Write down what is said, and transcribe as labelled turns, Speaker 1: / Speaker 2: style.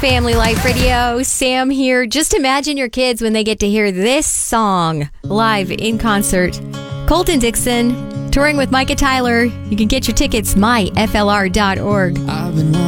Speaker 1: Family Life Radio. Sam here. Just imagine your kids when they get to hear this song live in concert. Colton Dixon, touring with Micah Tyler. You can get your tickets, myflr.org.